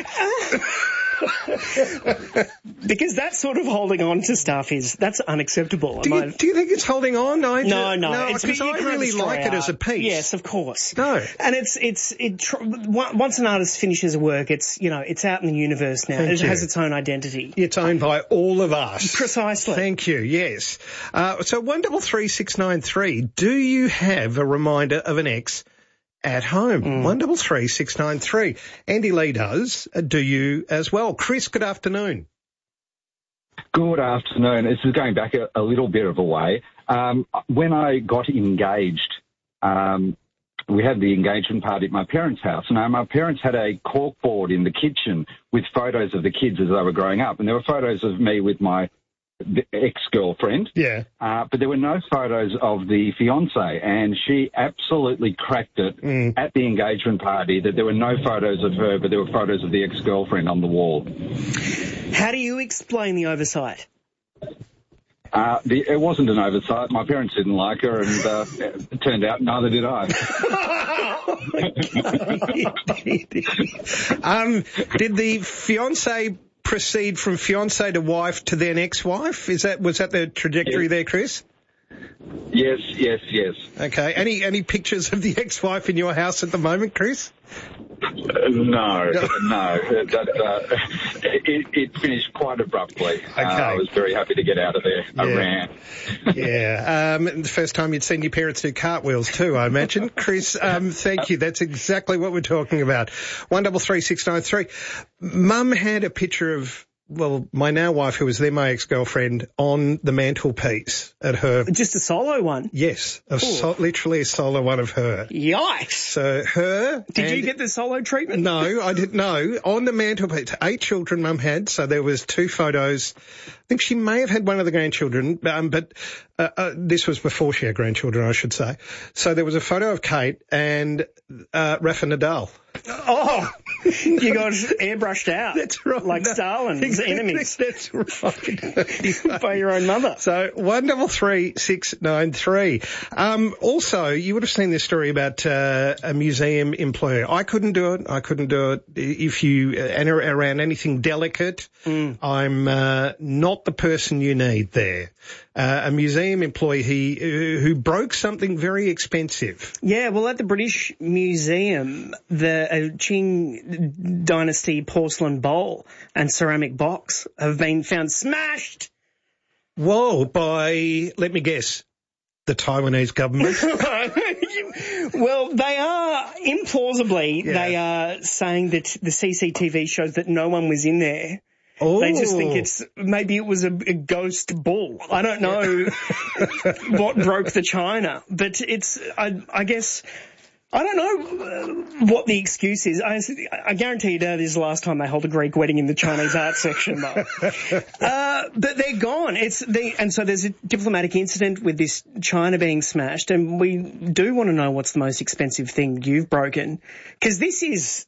Because that sort of holding on to stuff is, that's unacceptable. Do you, do you think it's holding on? I no, no. No, because I really like it as a piece. Yes, of course. No. And it's, it's, it, tr- once an artist finishes a work, it's, you know, it's out in the universe now. Thank it you. has its own identity. It's owned by all of us. Precisely. Thank you, yes. Uh, so one double three six nine three, do you have a reminder of an ex at home? Mm. One double three six nine three. Andy Lee does. Uh, do you as well? Chris, good afternoon. Good afternoon. This is going back a, a little bit of a way. Um, when I got engaged, um, we had the engagement party at my parents' house. Now, my parents had a corkboard in the kitchen with photos of the kids as they were growing up, and there were photos of me with my ex-girlfriend. Yeah. Uh, but there were no photos of the fiancé, and she absolutely cracked it mm. at the engagement party that there were no photos of her, but there were photos of the ex-girlfriend on the wall. How do you explain the oversight? Uh, the, it wasn't an oversight. My parents didn't like her, and uh, it turned out neither did I. um, did the fiancé proceed from fiancé to wife to then ex-wife? Is that was that the trajectory yes. there, Chris? Yes, yes, yes. Okay. Any any pictures of the ex-wife in your house at the moment, Chris? Uh, no, no. That, uh, it, it finished quite abruptly. Okay. Uh, I was very happy to get out of there. Yeah. I ran. yeah. Um, the first time you'd seen your parents do cartwheels too, I imagine. Chris, um, thank you. That's exactly what we're talking about. One double three six nine three. Mum had a picture of well, my now wife, who was then my ex-girlfriend, on the mantelpiece at her. Just a solo one? Yes, a so, literally a solo one of her. Yikes. So her... Did you get the solo treatment? No, I didn't know. On the mantelpiece, eight children Mum had, so there was two photos. I think she may have had one of the grandchildren, um, but uh, uh, this was before she had grandchildren, I should say. So there was a photo of Kate and uh, Rafa Nadal. Oh, you got airbrushed out. That's right. Like no, Stalin's exactly, enemies. That's right. By your own mother. So one double three six nine three. Um, also, you would have seen this story about uh, a museum employee. I couldn't do it. I couldn't do it. If you uh, enter around anything delicate, mm. I'm uh, not the person you need there. Uh, a museum employee who, who broke something very expensive. Yeah, well, at the British Museum, the uh, Qing Dynasty porcelain bowl and ceramic box have been found smashed. Whoa, by, let me guess, the Taiwanese government. Well, they are, implausibly, Yeah. they are saying that the C C T V shows that no one was in there. Oh. They just think it's, maybe it was a, a ghost bull. I don't know what broke the china, but it's, I, I guess, I don't know uh, what the excuse is. I, I guarantee you that is the last time they held a Greek wedding in the Chinese art section, though. Uh, but they're gone. It's the, and so there's a diplomatic incident with this china being smashed, and we do want to know what's the most expensive thing you've broken, because this is